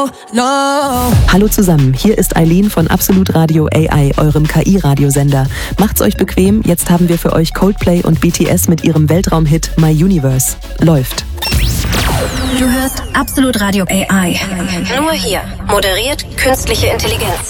No. Hallo zusammen, hier ist Eileen von Absolut Radio AI, eurem KI-Radiosender. Macht's euch bequem, jetzt haben wir für euch Coldplay und BTS mit ihrem Weltraumhit My Universe. Läuft. Du hörst Absolut Radio AI. Nur hier. Moderiert künstliche Intelligenz.